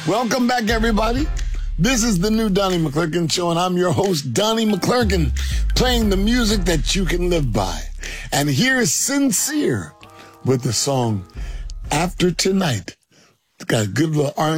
Welcome back, everybody. This is the new Donnie McClurkin Show, and I'm your host, Donnie McClurkin, playing the music that you can live by. And here is Sincere with the song After Tonight. It's got a good little R&B